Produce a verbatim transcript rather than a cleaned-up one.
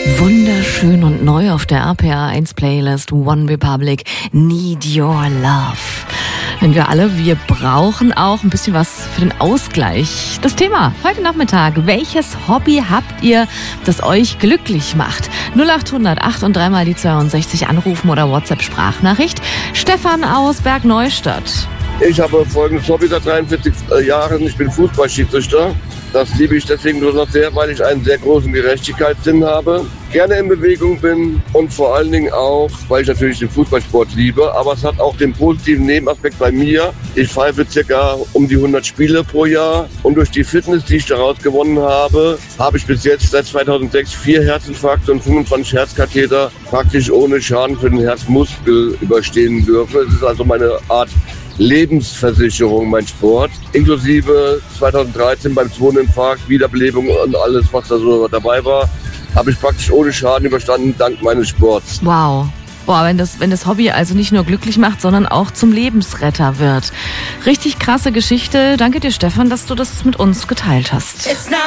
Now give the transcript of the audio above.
Wunderschön und neu auf der R P R eins Playlist One Republic, Need Your Love. Denn wir alle, wir brauchen auch ein bisschen was für den Ausgleich. Das Thema heute Nachmittag: Welches Hobby habt ihr, das euch glücklich macht? null acht hundert acht und dreimal die zweiundsechzig anrufen oder WhatsApp-Sprachnachricht. Stefan aus Bergneustadt. Ich habe folgendes Hobby seit dreiundvierzig Jahren. Ich bin Fußballschiedsrichter. Das liebe ich deswegen besonders sehr, weil ich einen sehr großen Gerechtigkeitssinn habe, gerne in Bewegung bin und vor allen Dingen auch, weil ich natürlich den Fußballsport liebe. Aber es hat auch den positiven Nebenaspekt bei mir. Ich pfeife circa um die hundert Spiele pro Jahr und durch die Fitness, die ich daraus gewonnen habe, habe ich bis jetzt seit zweitausendsechs vier Herzinfarkte und fünfundzwanzig Herzkatheter praktisch ohne Schaden für den Herzmuskel überstehen dürfen. Es ist also meine Art Lebensversicherung, mein Sport, inklusive zweitausenddreizehn beim zweiten Infarkt, Wiederbelebung und alles, was da so dabei war, habe ich praktisch ohne Schaden überstanden, dank meines Sports. Wow. Boah, wenn das, wenn das Hobby also nicht nur glücklich macht, sondern auch zum Lebensretter wird. Richtig krasse Geschichte. Danke dir, Stefan, dass du das mit uns geteilt hast.